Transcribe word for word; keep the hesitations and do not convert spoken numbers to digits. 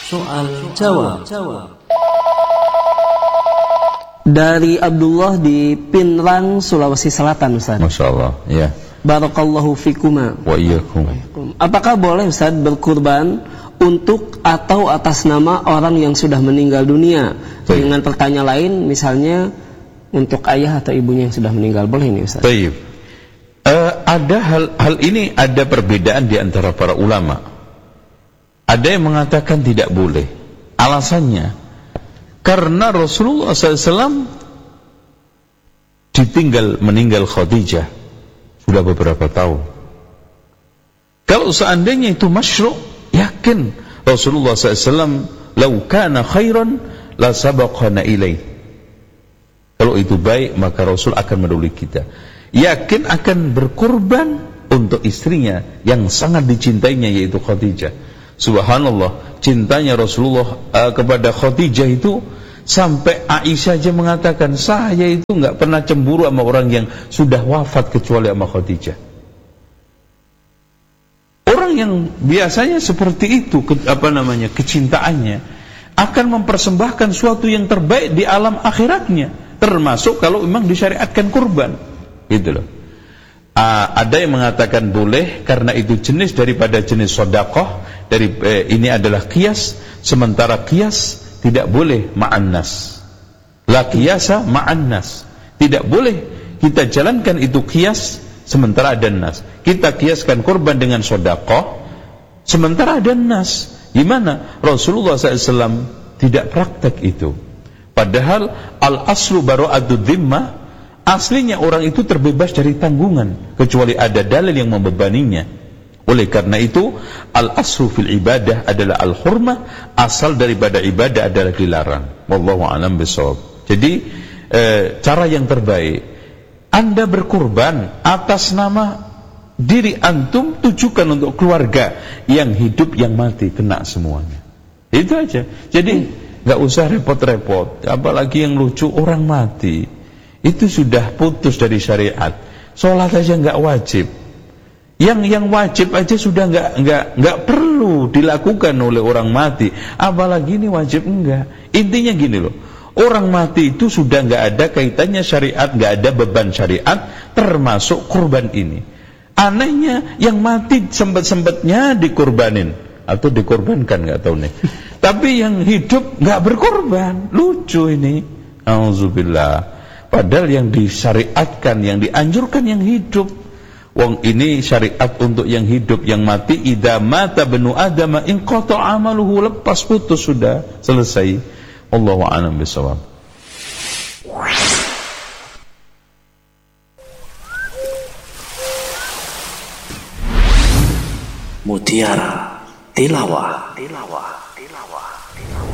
Soal jawab. Dari Abdullah di Pinrang, Sulawesi Selatan, Ustaz. Masya Allah, ya. Barakallahu fikuma. Wa iyyakum. Apakah boleh, Ustaz, berkurban untuk atau atas nama orang yang sudah meninggal dunia? Baik. Dengan pertanyaan lain, misalnya untuk ayah atau ibunya yang sudah meninggal, boleh ini, Ustaz? Baik. Uh, ada hal hal ini ada perbedaan di antara para ulama. Ada yang mengatakan tidak boleh. Alasannya, karena Rasulullah shallallahu alaihi wasallam ditinggal meninggal Khadijah sudah beberapa tahun. Kalau seandainya itu masyru', yakin Rasulullah shallallahu alaihi wasallam "Lau kana khairan la sabaqana ilaih." Kalau itu baik, maka Rasul akan mendahului kita. Yakin akan berkorban untuk istrinya yang sangat dicintainya, yaitu Khadijah. Subhanallah, cintanya Rasulullah uh, kepada Khadijah itu sampai Aisyah aja mengatakan, saya itu nggak pernah cemburu sama orang yang sudah wafat kecuali sama Khadijah. Orang yang biasanya seperti itu, ke, apa namanya, kecintaannya akan mempersembahkan suatu yang terbaik di alam akhiratnya, termasuk kalau memang disyariatkan kurban, gitu loh. Uh, ada yang mengatakan boleh karena itu jenis daripada jenis sedekah, dari eh, ini adalah qiyas, sementara qiyas tidak boleh ma'annas. La qiyasa ma'annas. Tidak boleh kita jalankan itu qiyas sementara ada nas. Kita qiyaskan kurban dengan sedekah sementara ada nas. Gimana? Rasulullah shallallahu alaihi wasallam tidak praktek itu. Padahal al-aslu bara'atud dhimmah, aslinya orang itu terbebas dari tanggungan kecuali ada dalil yang membebaninya. Oleh karena itu, al-aslu fil ibadah adalah al-hurmah, asal daripada ibadah adalah dilarang. Wallahu a'lam bishawab. Jadi eh, cara yang terbaik, Anda berkurban atas nama diri antum, tujukan untuk keluarga yang hidup yang mati, kena semuanya. Itu aja. Jadi nggak usah repot-repot. Apalagi yang lucu, orang mati itu sudah putus dari syariat. Sholat aja nggak wajib. Yang yang wajib aja sudah nggak nggak nggak perlu dilakukan oleh orang mati. Apalagi ini wajib enggak. Intinya gini loh. Orang mati itu sudah nggak ada kaitannya syariat, nggak ada beban syariat, termasuk kurban ini. Anehnya yang mati sempet-sempetnya dikurbanin atau dikorbankan, nggak tahu nih. Tapi yang hidup nggak berkorban. Lucu ini. Auzubillah. Padahal yang disyariatkan, yang dianjurkan yang hidup. Wong ini syariat untuk yang hidup, yang mati. Idza mata benu adama inqata amaluhu, lepas putus, sudah selesai. Allahu a'lam bishawab. Mutiara Tilawah. Tilawah.